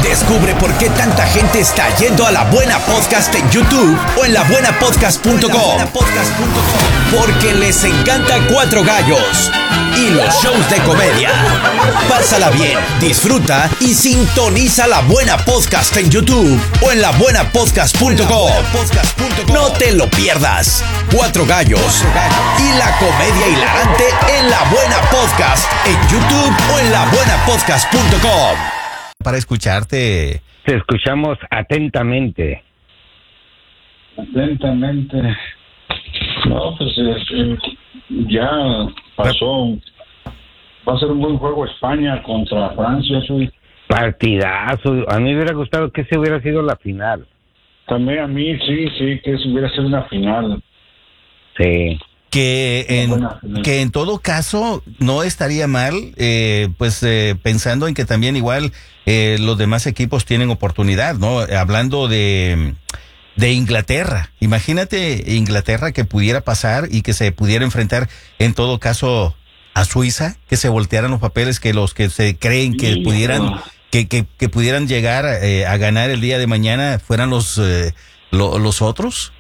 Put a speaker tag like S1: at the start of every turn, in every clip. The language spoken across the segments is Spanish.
S1: Descubre por qué tanta gente está yendo a La Buena Podcast en YouTube o en labuenapodcast.com. Porque les encanta Cuatro Gallos y los shows de comedia. Pásala bien, disfruta y sintoniza La Buena Podcast en YouTube o en labuenapodcast.com. No te lo pierdas. Cuatro Gallos y la comedia hilarante en La Buena Podcast en YouTube o en labuenapodcast.com.
S2: Para escucharte.
S3: Te escuchamos atentamente.
S4: Atentamente. No, pues ya pasó. Va a ser un buen juego España contra Francia.
S3: Partidazo. A mí me hubiera gustado que ese hubiera sido la final.
S4: También a mí, sí, que eso hubiera sido una final.
S3: Sí.
S2: Que en todo caso no estaría mal, pensando en que también igual los demás equipos tienen oportunidad, ¿no? Hablando de Inglaterra, imagínate Inglaterra que pudiera pasar y que se pudiera enfrentar en todo caso a Suiza, que se voltearan los papeles, que los que se creen que pudieran que pudieran llegar a ganar el día de mañana fueran los otros.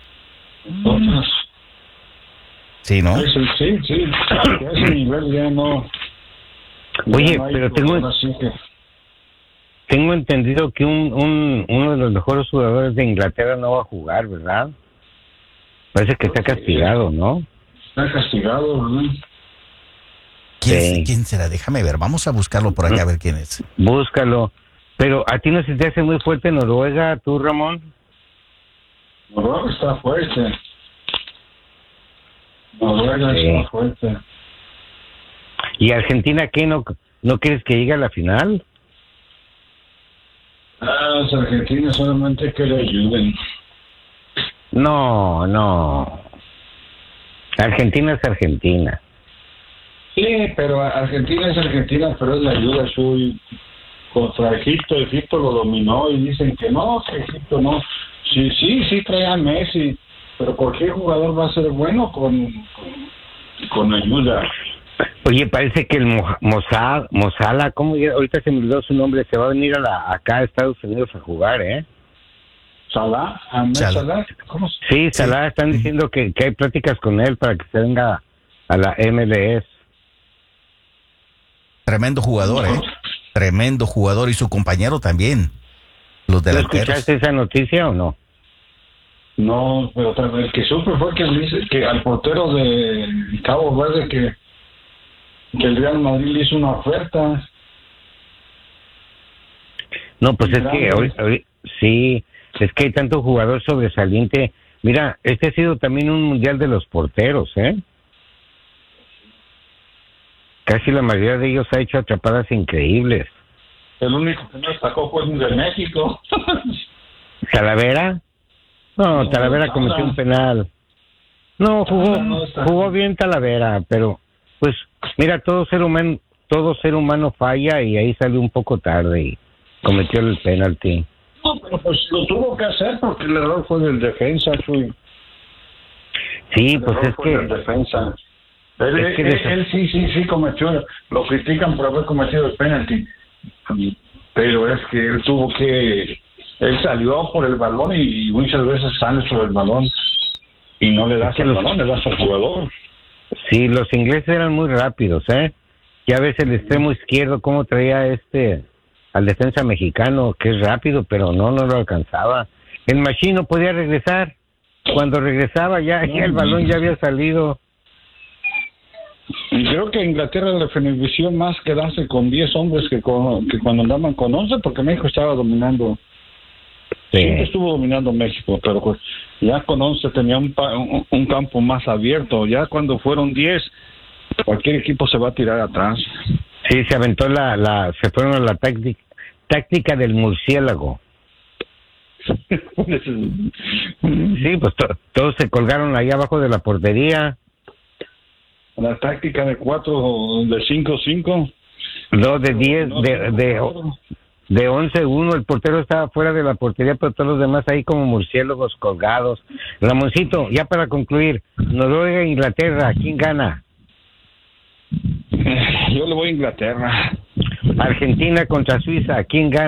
S2: Sí, ¿no?
S4: Sí. A ese nivel ya no.
S3: Oye,
S4: ya no
S3: pero tengo entendido que uno de los mejores jugadores de Inglaterra no va a jugar, ¿verdad? Parece que está castigado, ¿no?
S4: Está castigado, ¿verdad?
S2: ¿Quién será? Déjame ver, vamos a buscarlo por acá a ver quién es.
S3: Búscalo. Pero ¿a ti no se te hace muy fuerte Noruega, tú, Ramón?
S4: Noruega está fuerte. Está fuerte.
S3: ¿Y Argentina qué? ¿No quieres que llegue a la final?
S4: Argentina solamente que le ayuden.
S3: No. Argentina es Argentina.
S4: Sí, pero Argentina es Argentina, pero es la ayuda suya contra Egipto. Egipto lo dominó y dicen que Egipto no. Sí, trae a Messi, pero cualquier jugador va a ser bueno con ayuda.
S3: Oye, parece que el Mozala, ¿cómo ya? Ahorita se me olvidó su nombre, se va a venir acá a Estados Unidos a jugar, ¿eh?
S4: ¿Salah? ¿Cómo?
S3: Sí, Salah, están diciendo que hay pláticas con él para que se venga a la MLS.
S2: Tremendo jugador, Tremendo jugador y su compañero también. Los delanteros.
S3: ¿Escuchaste esa noticia o no?
S4: No, pero el que sufre fue que dice que al portero de Cabo Verde que el Real Madrid le hizo una oferta.
S3: No, pues es que sí, es que hay tanto jugador sobresaliente. Mira, este ha sido también un mundial de los porteros, ¿eh? Casi la mayoría de ellos ha hecho atrapadas increíbles.
S4: El único que no destacó fue el de México.
S3: ¿Talavera? No, Talavera cometió un penal. No, jugó bien Talavera, pero pues mira, todo ser humano falla y ahí salió un poco tarde y cometió el penalti.
S4: No, pero pues lo tuvo que hacer porque el error fue del defensa, Chuy.
S3: Sí, pues es que
S4: el defensa. Él sí cometió, lo critican por haber cometido el penalti, pero es que él salió por el balón y muchas veces sale sobre el balón y no le das el balón, le das al jugador.
S3: Sí, los ingleses eran muy rápidos, Ya ves el extremo izquierdo cómo traía al defensa mexicano, que es rápido, pero no lo alcanzaba. El Machín no podía regresar. Cuando regresaba ya el balón ya había salido.
S4: Y creo que Inglaterra le benefició más quedarse con 10 hombres que cuando andaban con 11, porque México estaba dominando.
S3: Sí.
S4: Siempre estuvo dominando México, pero pues ya con 11 tenía un campo más abierto. Ya cuando fueron 10, cualquier equipo se va a tirar atrás.
S3: Sí, se aventó se fueron a la táctica del murciélago. Sí, pues todos se colgaron ahí abajo de la portería.
S4: La táctica de 4, de 5-5.
S3: No, de 10, de 11-1. El portero estaba fuera de la portería, pero todos los demás ahí como murciélagos colgados. Ramoncito, ya para concluir, Noruega e Inglaterra, ¿quién gana?
S4: Yo le voy a Inglaterra.
S3: Argentina contra Suiza, ¿quién gana?